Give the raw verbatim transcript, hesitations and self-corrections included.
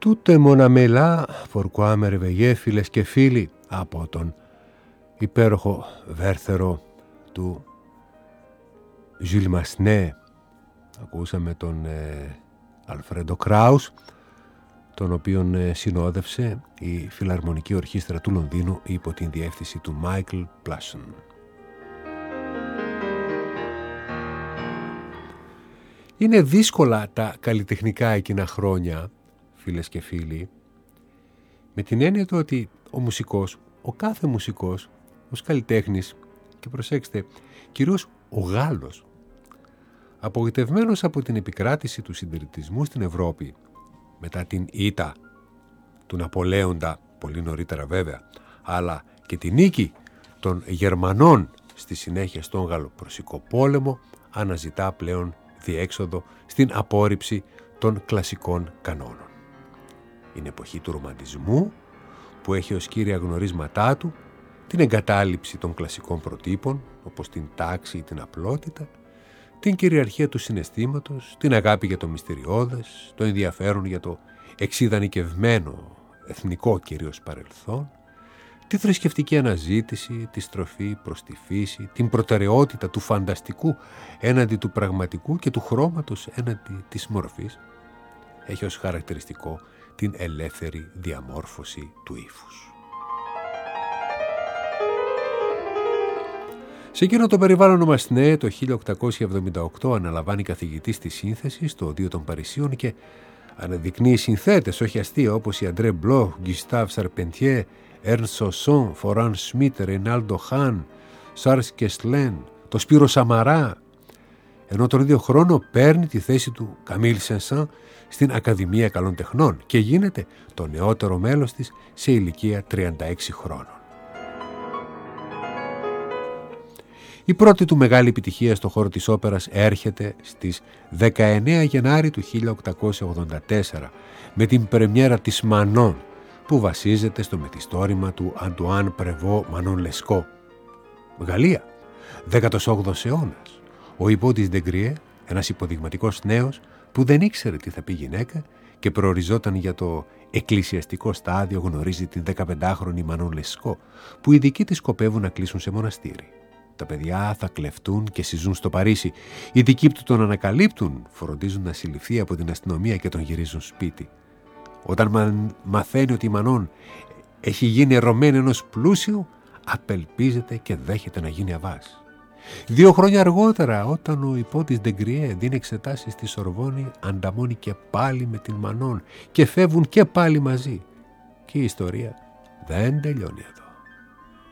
Τούτε μοναμελά, pourquoi me réveiller, φίλες και φίλοι, από τον υπέροχο βέρθερο του Ζιλ Μασνέ. Ακούσαμε τον ε, Αλφρέντο Κράους, τον οποίον ε, συνόδευσε η Φιλαρμονική Ορχήστρα του Λονδίνου υπό την διεύθυνση του Μάικλ Πλάσον. Είναι δύσκολα τα καλλιτεχνικά εκείνα χρόνια, φίλες και φίλοι, με την έννοια του ότι ο μουσικός, ο κάθε μουσικός, ως καλλιτέχνης, και προσέξτε, κυρίως ο Γάλλος, απογοητευμένος από την επικράτηση του συντηρητισμού στην Ευρώπη, μετά την ήττα του Ναπολέοντα, πολύ νωρίτερα βέβαια, αλλά και την νίκη των Γερμανών στη συνέχεια στον Γαλλοπρωσικό πόλεμο, αναζητά πλέον διέξοδο στην απόρριψη των κλασικών κανόνων. Είναι εποχή του ρομαντισμού που έχει ως κύρια γνωρίσματά του την εγκατάλειψη των κλασικών προτύπων όπως την τάξη ή την απλότητα, την κυριαρχία του συναισθήματος, την αγάπη για το μυστηριώδες, το ενδιαφέρον για το εξειδανικευμένο εθνικό κυρίως παρελθόν, τη θρησκευτική αναζήτηση, τη στροφή προς τη φύση, την προτεραιότητα του φανταστικού έναντι του πραγματικού και του χρώματος έναντι της μορφής. Έχει ως χαρακτηριστικό την ελεύθερη διαμόρφωση του ύφους. Σε εκείνο το περιβάλλον ο Μασνέ το χίλια οκτακόσια εβδομήντα οκτώ αναλαμβάνει καθηγητής της σύνθεσης στο Οδείο των Παρισίων και αναδεικνύει συνθέτες, όχι αστεία, όπως οι Αντρέ Μπλοχ, Γκουστάβ Σαρπεντιέ, Έρνστ Σοσόν, Φοράν Σμιτ, Ρεϊνάλντο Χάν, Σάρς Κεσλέν, το Σπύρο Σαμαρά, ενώ τον ίδιο χρόνο παίρνει τη θέση του Καμίλ Σενσάν στην Ακαδημία Καλών Τεχνών και γίνεται το νεότερο μέλος της σε ηλικία τριάντα έξι χρόνων. Η πρώτη του μεγάλη επιτυχία στο χώρο της όπερας έρχεται στις δεκαεννέα Γενάρη του χίλια οκτακόσια ογδόντα τέσσερα με την πρεμιέρα της Μανών, που βασίζεται στο μυθιστόρημα του Αντουάν Πρεβό Μανών Λεσκό. Γαλλία, δέκατος όγδοος αιώνας. Ο υπότης Ντεγκριέ, ένας υποδειγματικός νέος που δεν ήξερε τι θα πει γυναίκα και προοριζόταν για το εκκλησιαστικό στάδιο, γνωρίζει την δεκαπεντάχρονη Μανών Λεσκό, που οι δικοί της σκοπεύουν να κλείσουν σε μοναστήρι. Τα παιδιά θα κλεφτούν και συζούν στο Παρίσι. Οι δικοί του τον ανακαλύπτουν, φροντίζουν να συλληφθεί από την αστυνομία και τον γυρίζουν σπίτι. Όταν μαθαίνει ότι η Μανών έχει γίνει ερωμένη ενός πλούσιου, απελπίζεται και δέχεται να γίνει αβάς. Δύο χρόνια αργότερα, όταν ο υπότης Ντεγκριέ δίνει εξετάσεις στη Σορβόνη, ανταμώνει και πάλι με την Μανών και φεύγουν και πάλι μαζί. Και η ιστορία δεν τελειώνει εδώ.